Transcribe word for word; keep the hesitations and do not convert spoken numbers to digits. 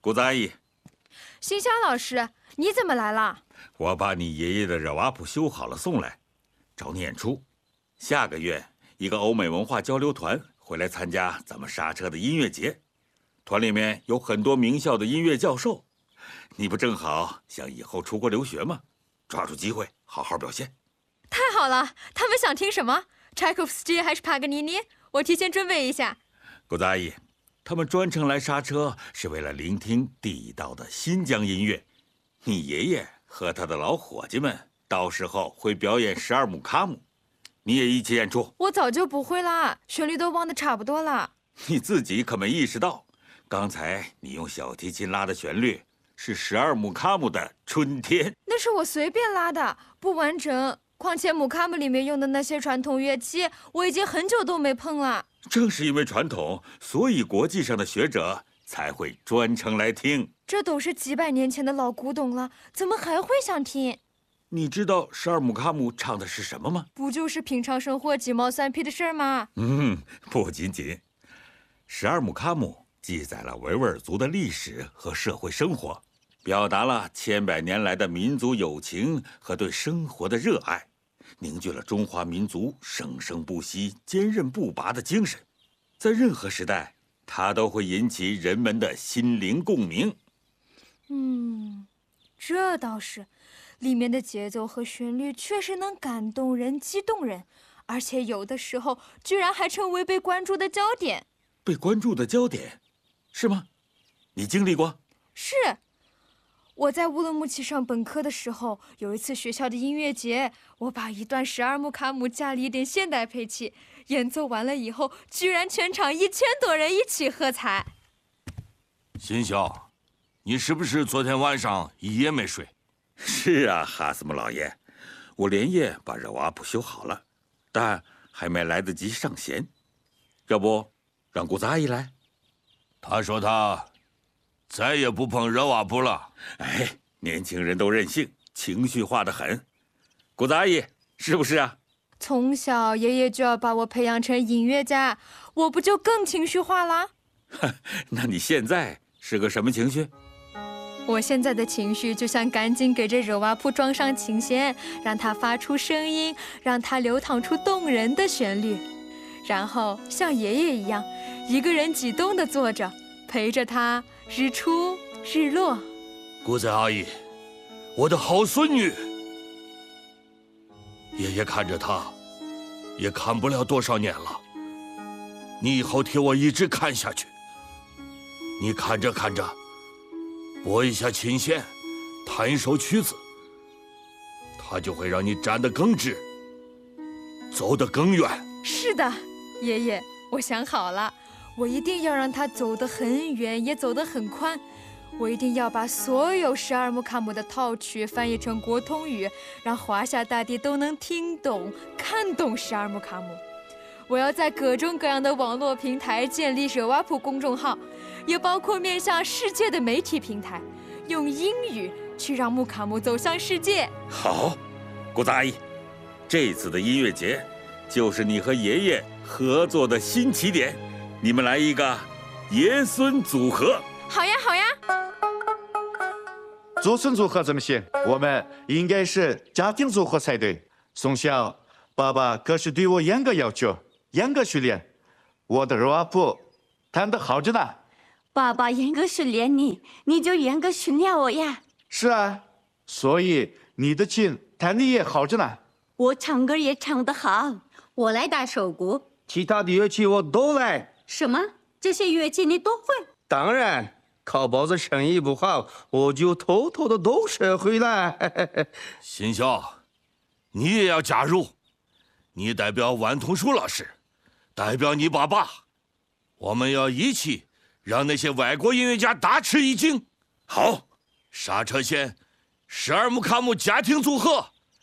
谷子阿姨， 新香老师，你怎么来了？ 我把你爷爷的热瓦普修好了送来，找你演出。下个月一个欧美文化交流团会来参加咱们刹车的音乐节，团里面有很多名校的音乐教授。你不正好想以后出国留学吗？抓住机会好好表现。 太好了，他们想听什么？柴可夫斯基还是帕格尼尼？我提前准备一下。 谷子阿姨，他们专程来刹车是为了聆听地道的新疆音乐。你爷爷和他的老伙计们到时候会表演十二木卡姆，你也一起演出。 我早就不会啦，旋律都忘得差不多了。 你自己可没意识到，刚才你用小提琴拉的旋律是十二木卡姆的《春天》。 那是我随便拉的，不完整。况且木卡姆里面用的那些传统乐器，我已经很久都没碰了。 正是因为传统，所以国际上的学者才会专程来听。 这都是几百年前的老古董了，怎么还会想听？ 你知道十二木卡姆唱的是什么吗？ 不就是平常生活鸡毛蒜皮的事儿吗？ 嗯，不仅仅。十二木卡姆记载了维吾尔族的历史和社会生活，表达了千百年来的民族友情和对生活的热爱，凝聚了中华民族生生不息、坚韧不拔的精神。在任何时代，它都会引起人们的心灵共鸣。 嗯，这倒是，里面的节奏和旋律确实能感动人、激动人，而且有的时候居然还成为被关注的焦点。 被关注的焦点，是吗？你经历过？ 是。我在乌鲁木齐上本科的时候，有一次学校的音乐节，我把一段十二木卡姆加了一点现代配器，演奏完了以后，居然全场一千多人一起喝彩。 新晓，你是不是昨天晚上一夜没睡？ 是啊，哈斯姆老爷，我连夜把热瓦普修好了，但还没来得及上弦。要不，让谷子阿姨来？ 他说他再也不碰热瓦普了。 哎，年轻人都任性，情绪化得很。谷子阿姨，是不是啊？ 从小爷爷就要把我培养成音乐家，我不就更情绪化啦？ 那你现在是个什么情绪？ 我现在的情绪就像赶紧给这热瓦普装上琴弦，让它发出声音，让它流淌出动人的旋律，然后像爷爷一样，一个人激动地坐着，陪着他日出日落。 谷子阿姨，我的好孙女，爷爷看着她，也看不了多少年了。你以后替我一直看下去。你看着看着，拨一下琴弦，弹一首曲子，它就会让你站得更直，走得更远。 是的，爷爷，我想好了，我一定要让他走得很远，也走得很宽。我一定要把所有十二木卡姆的套曲翻译成国通语，让华夏大地都能听懂、看懂十二木卡姆。我要在各种各样的网络平台建立热瓦普公众号，也包括面向世界的媒体平台，用英语去让木卡姆走向世界。 好，谷子阿姨，这次的音乐节就是你和爷爷合作的新起点，你们来一个爷孙组合。 好呀，好呀。 祖孙组合怎么行？我们应该是家庭组合才对。从小，爸爸可是对我严格要求，严格训练。我的热瓦普弹得好着呢。 爸爸严格训练你，你就严格训练我呀。 是啊，所以你的琴弹得也好着呢。 我唱歌也唱得好，我来打手鼓， 其他的乐器我都来。 什么？这些乐器你都会？ 当然。靠包子生意不好，我就偷偷的都学会了。 新晓，你也要加入，你代表万通树老师，代表你爸爸，我们要一起让那些外国音乐家大吃一惊。 好， 刹车线十二木卡姆家庭组合。